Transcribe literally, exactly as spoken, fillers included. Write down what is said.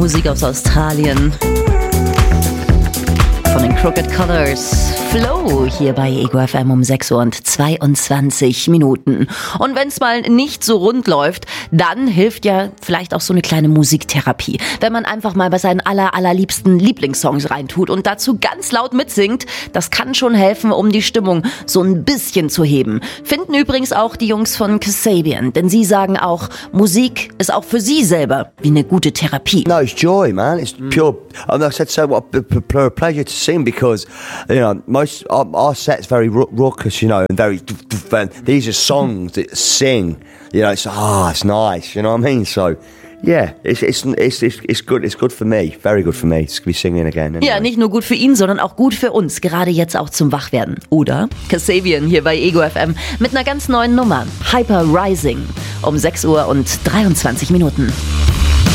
Musik aus Australien. Von den Crooked Colors. Flow hier bei Ego F M um sechs Uhr und zweiundzwanzig Minuten. Und wenn es mal nicht so rund läuft, dann hilft ja vielleicht auch so eine kleine Musiktherapie. Wenn man einfach mal bei seinen aller, allerliebsten Lieblingssongs reintut und dazu ganz laut mitsingt, das kann schon helfen, um die Stimmung so ein bisschen zu heben. Finden übrigens auch die Jungs von Kasabian, denn sie sagen auch, Musik ist auch für sie selber wie eine gute Therapie. No, it's joy, man. It's pure. I mean, I said so. What a pleasure to sing because, you know, most our, our set's very raucous, you know, and very. And these are songs that sing. You know, it's ah, oh, it's nice. You know what I mean? So. Yeah, it's, it's it's it's it's good. It's good for me. Very good for me to be singing again. Anyway. Ja, nicht nur gut für ihn, sondern auch gut für uns. Gerade jetzt auch zum Wachwerden. Oder? Kasabian hier bei Ego F M mit einer ganz neuen Nummer. Hyper Rising. Um sechs Uhr und dreiundzwanzig Minuten.